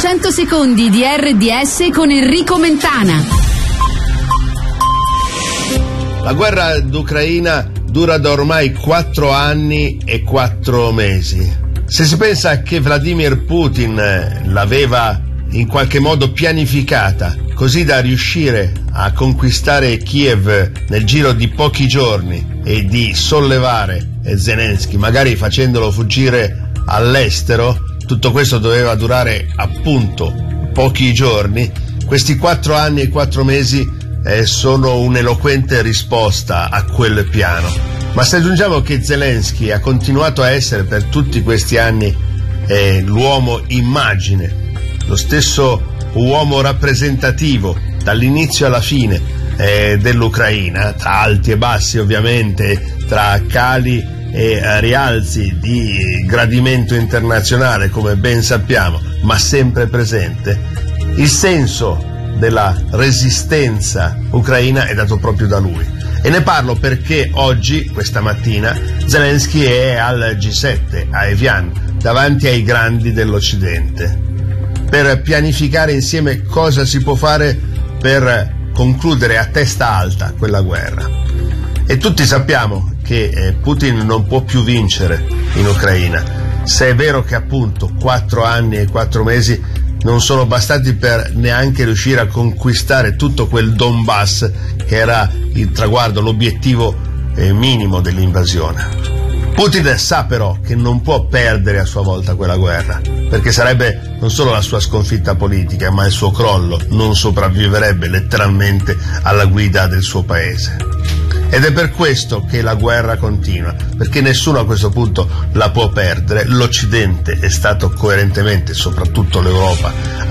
100 secondi di RDS con Enrico Mentana. La guerra d'Ucraina dura da ormai 4 anni e 4 mesi. Se si pensa che Vladimir Putin l'aveva in qualche modo pianificata, così da riuscire a conquistare Kiev nel giro di pochi giorni e di sollevare Zelensky, magari facendolo fuggire all'estero, tutto questo doveva durare appunto pochi giorni. Questi 4 anni e 4 mesi sono un'eloquente risposta a quel piano. Ma se aggiungiamo che Zelensky ha continuato a essere per tutti questi anni l'uomo immagine, lo stesso uomo rappresentativo dall'inizio alla fine dell'Ucraina, tra alti e bassi ovviamente, tra cali e rialzi di gradimento internazionale come ben sappiamo, ma sempre presente, il senso della resistenza ucraina è dato proprio da lui. E ne parlo perché oggi, questa mattina, Zelensky è al G7 a Evian, davanti ai grandi dell'Occidente, per pianificare insieme cosa si può fare per concludere a testa alta quella guerra. E tutti sappiamo che Putin non può più vincere in Ucraina, se è vero che appunto 4 anni e 4 mesi non sono bastati per neanche riuscire a conquistare tutto quel Donbass che era il traguardo, l'obiettivo minimo dell'invasione. Putin sa però che non può perdere a sua volta quella guerra, perché sarebbe non solo la sua sconfitta politica, ma il suo crollo, non sopravviverebbe letteralmente alla guida del suo paese. Ed è per questo che la guerra continua, perché nessuno a questo punto la può perdere. L'Occidente è stato coerentemente, soprattutto l'Europa,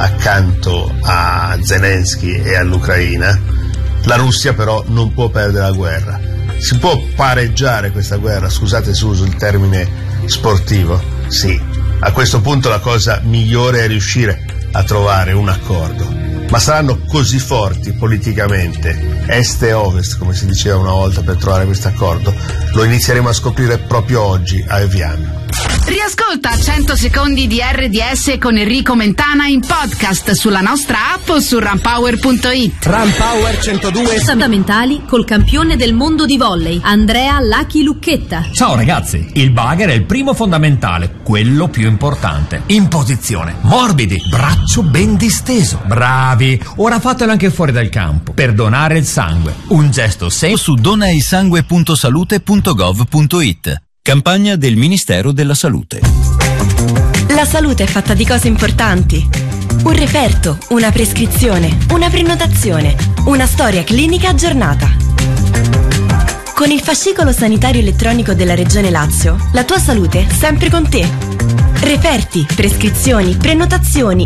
accanto a Zelensky e all'Ucraina. La Russia però non può perdere la guerra. Si può pareggiare questa guerra, scusate se uso il termine sportivo? Sì, a questo punto la cosa migliore è riuscire a trovare un accordo. Ma saranno così forti politicamente, est e ovest, come si diceva una volta, per trovare questo accordo? Lo inizieremo a scoprire proprio oggi a Evian. Riascolta 100 secondi di RDS con Enrico Mentana in podcast sulla nostra app o su runpower.it. Runpower 102 fondamentali col campione del mondo di volley, Andrea Lucky Lucchetta. Ciao ragazzi, il bugger è il primo fondamentale, quello più importante. In posizione, morbidi, braccio ben disteso. Bravi, ora fatelo anche fuori dal campo, per donare il sangue. Un gesto semplice su donaisangue.salute.gov.it. Campagna del Ministero della Salute. La salute è fatta di cose importanti. Un referto, una prescrizione, una prenotazione, una storia clinica aggiornata. Con il fascicolo sanitario elettronico della Regione Lazio, la tua salute sempre con te. Referti, prescrizioni, prenotazioni